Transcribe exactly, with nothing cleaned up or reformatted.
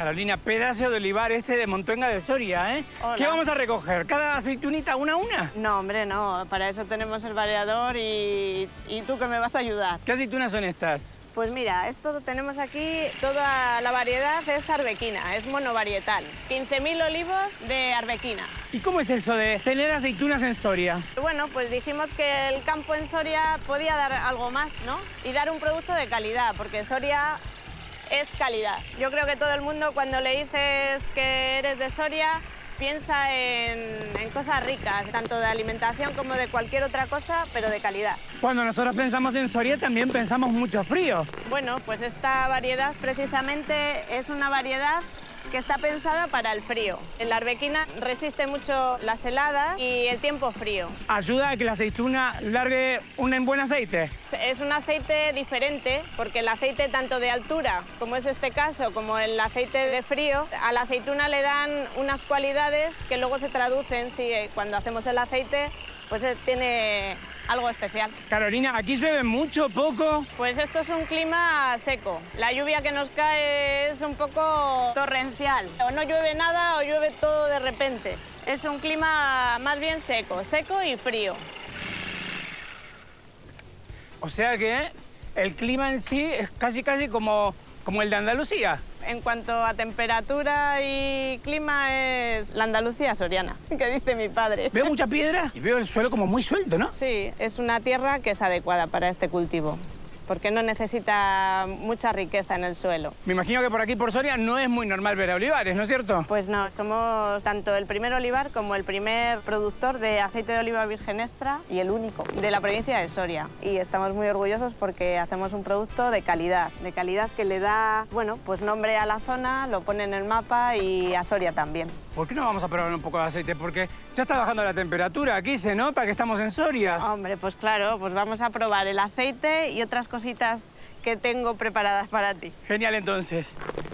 Carolina, pedazo de olivar este de Montuenga de Soria, ¿eh? Hola. ¿Qué vamos a recoger? ¿Cada aceitunita una a una? No, hombre, no. Para eso tenemos el variador y, y tú que me vas a ayudar. ¿Qué aceitunas son estas? Pues mira, esto tenemos aquí, toda la variedad es arbequina, es monovarietal. quince mil olivos de arbequina. ¿Y cómo es eso de tener aceitunas en Soria? Bueno, pues dijimos que el campo en Soria podía dar algo más, ¿no? Y dar un producto de calidad, porque Soria es calidad. Yo creo que todo el mundo cuando le dices que eres de Soria piensa en, en cosas ricas, tanto de alimentación como de cualquier otra cosa, pero de calidad. Cuando nosotros pensamos en Soria también pensamos mucho frío. Bueno, pues esta variedad precisamente es una variedad que está pensada para el frío. La arbequina resiste mucho las heladas y el tiempo frío. Ayuda a que la aceituna largue un buen aceite. Es un aceite diferente porque el aceite tanto de altura, como es este caso, como el aceite de frío, a la aceituna le dan unas cualidades que luego se traducen, si cuando hacemos el aceite, pues tiene algo especial. Carolina, ¿aquí llueve mucho, poco? Pues esto es un clima seco. La lluvia que nos cae es un poco torrencial. O no llueve nada o llueve todo de repente. Es un clima más bien seco, seco y frío. O sea que el clima en sí es casi casi como, como el de Andalucía. En cuanto a temperatura y clima es la Andalucía soriana, que dice mi padre. Veo mucha piedra y veo el suelo como muy suelto, ¿no? Sí, es una tierra que es adecuada para este cultivo, porque no necesita mucha riqueza en el suelo. Me imagino que por aquí, por Soria, no es muy normal ver olivares, ¿no es cierto? Pues no, somos tanto el primer olivar como el primer productor de aceite de oliva virgen extra y el único de la provincia de Soria. Y estamos muy orgullosos porque hacemos un producto de calidad, de calidad que le da, bueno, pues nombre a la zona, lo pone en el mapa y a Soria también. ¿Por qué no vamos a probar un poco de aceite? Porque ya está bajando la temperatura, aquí se nota que estamos en Soria. Hombre, pues claro, pues vamos a probar el aceite y otras cositas que tengo preparadas para ti. Genial, entonces.